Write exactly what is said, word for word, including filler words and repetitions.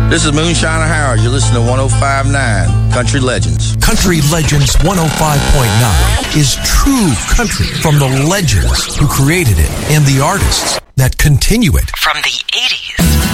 This is Moonshiner Howard. You're listening to one oh five point nine Country Legends. Country Legends one oh five point nine is true country from the legends who created it and the artists that continue it. From the eighties.